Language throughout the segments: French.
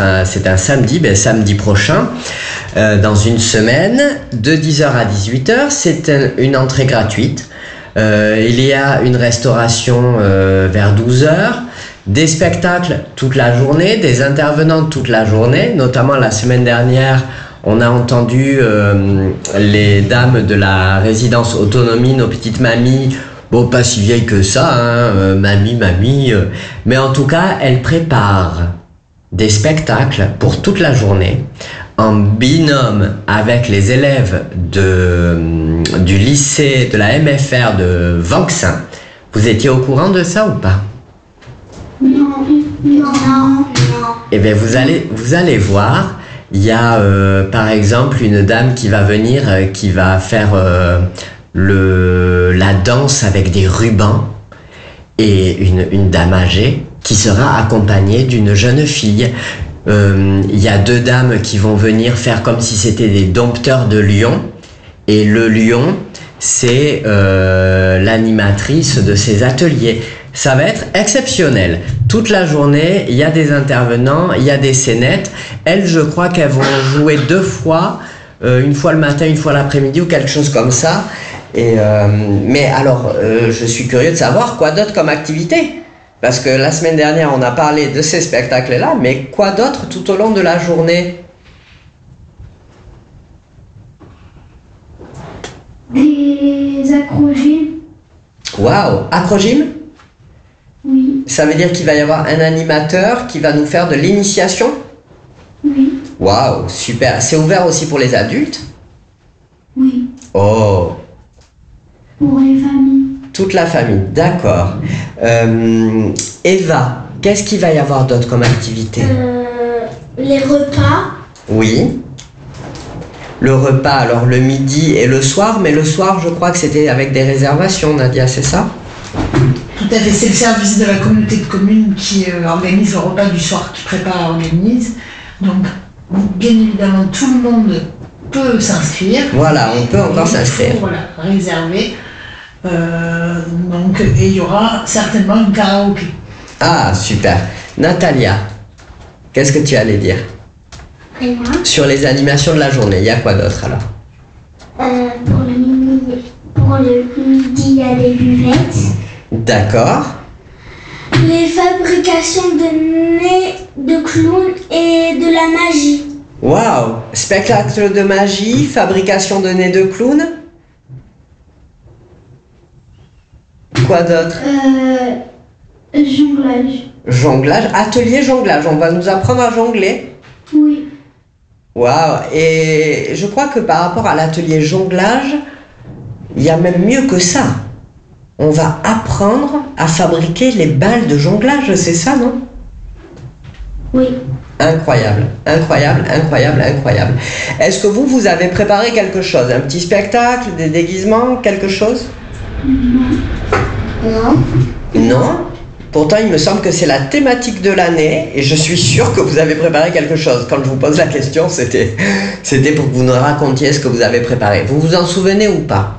c'est un samedi, samedi prochain, dans une semaine, de 10h à 18h. C'est une entrée gratuite. Il y a une restauration vers 12h, des spectacles toute la journée, des intervenants toute la journée. Notamment la semaine dernière, on a entendu les dames de la résidence autonomie, nos petites mamies. Bon, pas si vieille que ça, hein, mamie, mais en tout cas, elle prépare des spectacles pour toute la journée, en binôme avec les élèves du lycée de la MFR de Vanxin. Vous étiez au courant de ça ou pas? Non. Eh bien, vous allez voir, il y a par exemple une dame qui va venir, qui va faire... la danse avec des rubans et une dame âgée qui sera accompagnée d'une jeune fille. Il y a deux dames qui vont venir faire comme si c'était des dompteurs de lions, et le lion, c'est l'animatrice de ces ateliers. Ça va être exceptionnel. Toute la journée, il y a des intervenants, il y a des scénettes. Elles, je crois qu'elles vont jouer 2 fois, une fois le matin, une fois l'après-midi ou quelque chose comme ça. Mais alors, je suis curieux de savoir quoi d'autre comme activité. Parce que la semaine dernière, on a parlé de ces spectacles-là, mais quoi d'autre tout au long de la journée? Des acrogymes. Waouh, acrogym? Oui. Ça veut dire qu'il va y avoir un animateur qui va nous faire de l'initiation? Oui. Waouh, super. C'est ouvert aussi pour les adultes? Oui. Oh, Pour les familles. toute la famille, d'accord. Eva, qu'est-ce qu'il va y avoir d'autre comme activité? Les repas. Oui. Le repas, alors le midi et le soir, mais le soir, je crois que c'était avec des réservations, Nadia, c'est ça? Tout à fait, c'est le service de la communauté de communes qui organise le repas du soir, qui prépare, organise. Donc, bien évidemment, tout le monde peut s'inscrire. Voilà, on peut encore s'inscrire. Voilà, réserver. Et il y aura certainement une karaoké. Ah, super. Natalia, qu'est-ce que tu allais dire? Rien. Sur les animations de la journée, il y a quoi d'autre alors? Pour le midi, il y a des buvettes. D'accord. Les fabrications de nez de clown et de la magie. Waouh! Spectacle de magie, fabrication de nez de clown. Quoi d'autre? Jonglage. Jonglage, atelier jonglage. On va nous apprendre à jongler. Oui. Waouh! Et je crois que par rapport à l'atelier jonglage, il y a même mieux que ça. On va apprendre à fabriquer les balles de jonglage, c'est ça, non? Oui. Incroyable, incroyable, incroyable, incroyable. Est-ce que vous avez préparé quelque chose? Un petit spectacle, des déguisements, quelque chose? Non. Non? Pourtant, il me semble que c'est la thématique de l'année et je suis sûr que vous avez préparé quelque chose. Quand je vous pose la question, c'était pour que vous nous racontiez ce que vous avez préparé. Vous vous en souvenez ou pas?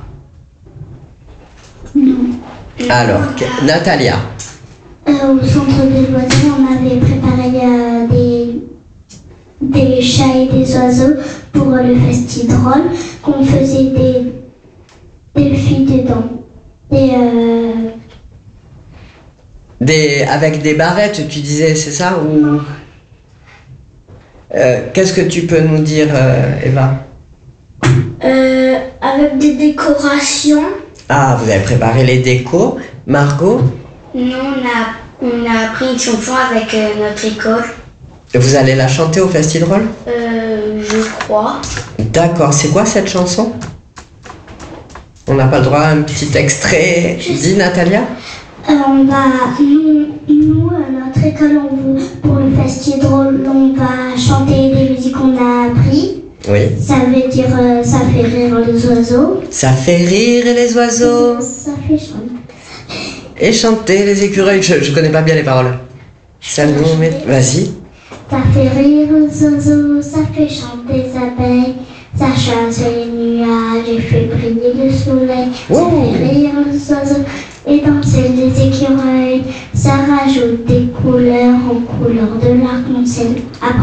Non. Alors, Natalia. Au centre des loisirs, on avait préparé des chats et des oiseaux pour le festi-drôle, qu'on faisait des filles dedans. Avec des barrettes, tu disais, c'est ça ou... Qu'est-ce que tu peux nous dire, Eva? Avec des décorations. Ah, vous avez préparé les décos. Margot? Nous, on a appris une chanson avec notre école. Vous allez la chanter au festi-drôle? Je crois. D'accord, c'est quoi cette chanson? On n'a pas le droit à un petit extrait? Dis, Natalia? Nous, à notre école, pour le festi-drôle, on va chanter des musiques qu'on a appris. Oui. Ça veut dire, ça fait rire les oiseaux. Ça fait rire les oiseaux. Ça fait chanter. Et chanter les écureuils. Je connais pas bien les paroles. Ça nous met... Vas-y. Ça fait rire les oiseaux, ça fait chanter les abeilles. Ça chasse les nuages et fait briller le soleil. Ça fait rire les oiseaux et danser les écureuils. Ça rajoute des couleurs aux couleurs de l'arc-en-ciel.